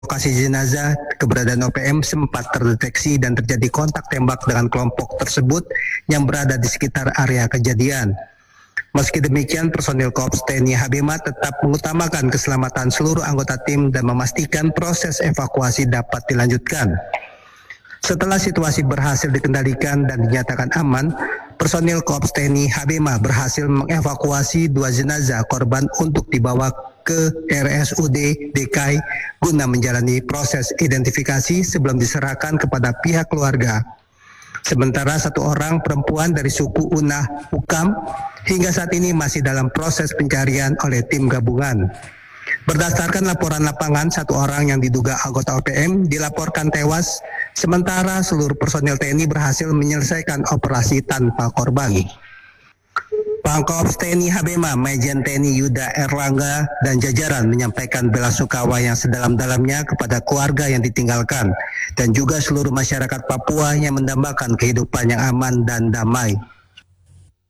lokasi jenazah, keberadaan OPM sempat terdeteksi dan terjadi kontak tembak dengan kelompok tersebut yang berada di sekitar area kejadian. Meski demikian, personil Korps TNI Habema tetap mengutamakan keselamatan seluruh anggota tim dan memastikan proses evakuasi dapat dilanjutkan. Setelah situasi berhasil dikendalikan dan dinyatakan aman, personil Korps TNI Habema berhasil mengevakuasi 2 jenazah korban untuk dibawa ke RSUD DKI guna menjalani proses identifikasi sebelum diserahkan kepada pihak keluarga. Sementara 1 orang perempuan dari suku Unah Ukam hingga saat ini masih dalam proses pencarian oleh tim gabungan. Berdasarkan laporan lapangan, 1 orang yang diduga anggota OPM dilaporkan tewas, sementara seluruh personil TNI berhasil menyelesaikan operasi tanpa korban. Pangkorps TNI Habema, Majen TNI Yuda Erlangga dan jajaran menyampaikan belasungkawa yang sedalam-dalamnya kepada keluarga yang ditinggalkan dan juga seluruh masyarakat Papua yang mendambakan kehidupan yang aman dan damai.